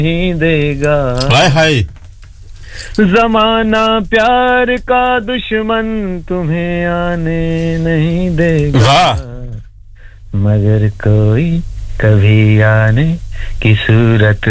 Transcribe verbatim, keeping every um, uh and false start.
नहीं देगा हाय हाय ज़माना प्यार का दुश्मन तुम्हें आने नहीं देगा वाह मगर कोई कभी आने की सूरत